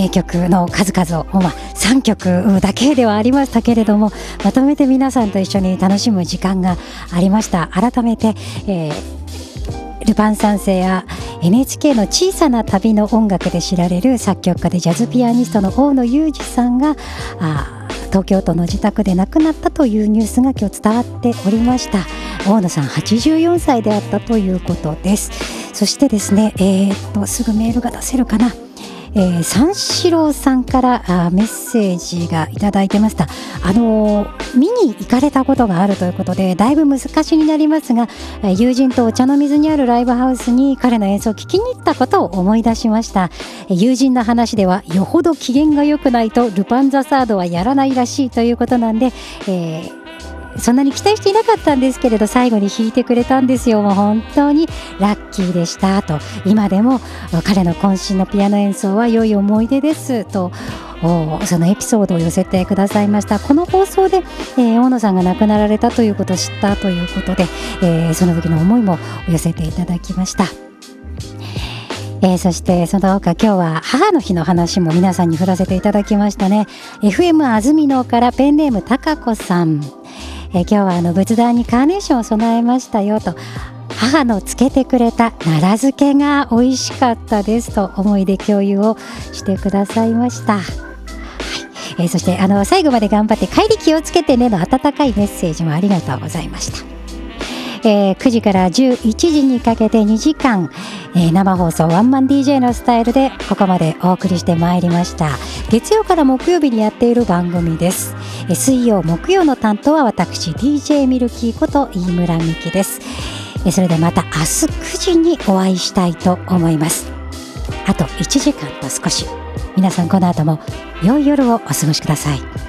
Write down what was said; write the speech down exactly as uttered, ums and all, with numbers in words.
名曲の数々を、まあ、さんきょくだけではありましたけれども、まとめて皆さんと一緒に楽しむ時間がありました。改めて、えー、ルパン三世や エヌエイチケー の小さな旅の音楽で知られる作曲家でジャズピアニストの大野雄二さんがあ東京都の自宅で亡くなったというニュースが今日伝わっておりました。大野さんはちじゅうよんさいであったということです。そしてですね、えー、っとすぐメールが出せるかな。えー、三四郎さんからあメッセージがいただいてました。あのー、見に行かれたことがあるということで、だいぶ難しになりますが、友人とお茶の水にあるライブハウスに彼の演奏を聞きに行ったことを思い出しました。友人の話では、よほど機嫌が良くないとルパンザサードはやらないらしいということなんで、えーそんなに期待していなかったんですけれど、最後に弾いてくれたんですよ。もう本当にラッキーでしたと。今でも彼の渾身のピアノ演奏は良い思い出ですと、そのエピソードを寄せてくださいました。この放送で、えー、大野さんが亡くなられたということを知ったということで、えー、その時の思いも寄せていただきました。えー、そしてその他今日は母の日の話も皆さんに振らせていただきましたね。 エフエム あずみのからペンネームたかこさん、えー、今日はあの仏壇にカーネーションを備えましたよと、母のつけてくれた奈良漬けが美味しかったですと思い出共有をしてくださいました。はい、えー、そしてあの最後まで頑張って帰り気をつけてねの温かいメッセージもありがとうございました。えー、くじからじゅういちじにかけてにじかん、えー、生放送ワンマン ディージェー のスタイルでここまでお送りしてまいりました。月曜から木曜日にやっている番組です。えー、水曜木曜の担当は私 ディージェー ミルキーこと飯村美希です。えー、それでまた明日くじにお会いしたいと思います。あといちじかんと少し、皆さんこの後も良い夜をお過ごしください。